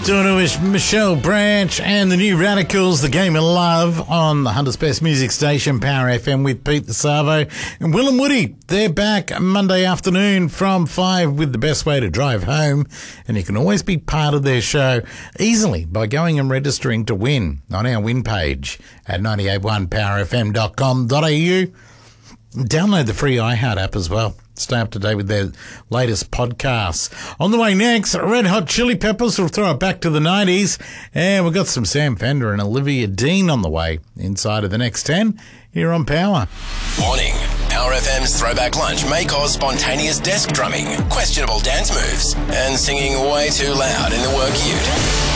Doing it with Michelle Branch and the New Radicals, The Game of Love on the Hunter's Best Music Station, Power FM with Pete the Savo and Will and Woody. They're back Monday afternoon from 5 with the best way to drive home, and you can always be part of their show easily by going and registering to win on our win page at 981powerfm.com.au. Download the free iHeart app as well. Stay up to date with their latest podcasts. On the way next, Red Hot Chili Peppers will throw it back to the 90s. And we've got some Sam Fender and Olivia Dean on the way inside of the next 10 here on Power. Warning. Power FM's Throwback Lunch may cause spontaneous desk drumming, questionable dance moves, and singing way too loud in the work ute.